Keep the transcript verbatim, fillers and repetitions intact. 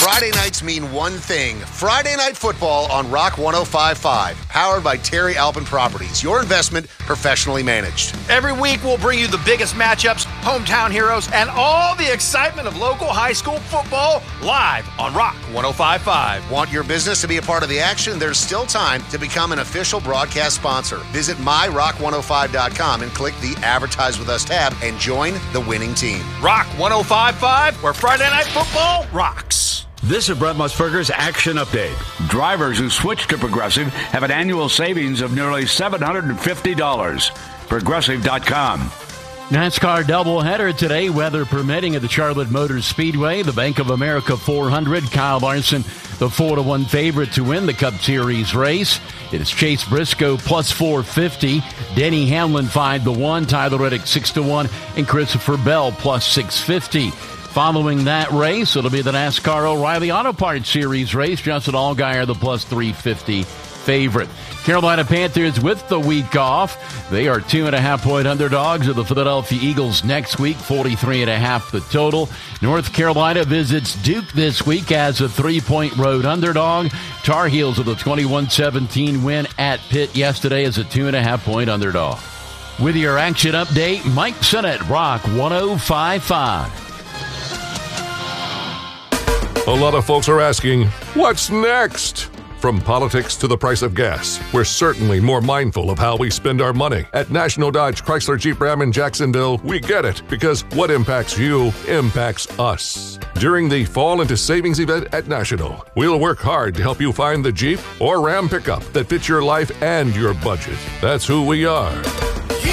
Friday nights mean one thing. Friday Night Football on Rock one oh five point five. Powered by Terry Alpin Properties. Your investment professionally managed. Every week we'll bring you the biggest matchups, hometown heroes, and all the excitement of local high school football live on Rock one oh five point five. Want your business to be a part of the action? There's still time to become an official broadcast sponsor. Visit my rock one oh five dot com and click the Advertise With Us tab and join the winning team. Rock one oh five point five, where Friday Night Football rocks. This is Brett Musburger's Action Update. Drivers who switch to Progressive have an annual savings of nearly seven hundred fifty dollars. Progressive dot com. NASCAR doubleheader today, weather permitting, at the Charlotte Motor Speedway. The Bank of America four hundred. Kyle Larson, the four to one favorite to win the Cup Series race. It is Chase Briscoe plus four fifty. Denny Hamlin five to one. Tyler Reddick six to one. And Christopher Bell plus six fifty. Following that race, it'll be the NASCAR O'Reilly Auto Parts Series race. Justin Allgaier, the plus three fifty favorite. Carolina Panthers with the week off. They are two and a half point underdogs of the Philadelphia Eagles next week, forty-three and a half the total. North Carolina visits Duke this week as a three-point road underdog. Tar Heels with a twenty-one seventeen win at Pitt yesterday as a two and a half point underdog. With your action update, Mike Sennett, Rock one oh five point five. A lot of folks are asking, what's next? From politics to the price of gas, we're certainly more mindful of how we spend our money. At National Dodge Chrysler Jeep Ram in Jacksonville, we get it, because what impacts you impacts us. During the Fall into Savings event at National, we'll work hard to help you find the Jeep or Ram pickup that fits your life and your budget. That's who we are.